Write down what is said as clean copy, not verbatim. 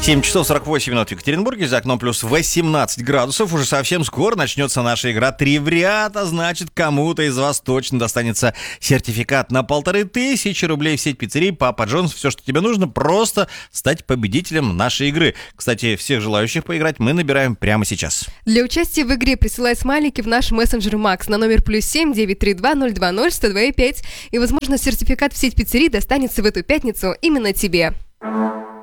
7 часов 48 минут в Екатеринбурге, за окном плюс 18 градусов. Уже совсем скоро начнется наша игра «Три в ряд», а значит, кому-то из вас точно достанется сертификат на 1500 рублей в сеть пиццерий «Папа Джонс». Все, что тебе нужно, просто стать победителем нашей игры. Кстати, всех желающих поиграть мы набираем прямо сейчас. Для участия в игре присылай смайлики в наш мессенджер Макс на номер +7 932 020 102 5. И, возможно, сертификат в сеть пиццерий достанется в эту пятницу именно тебе.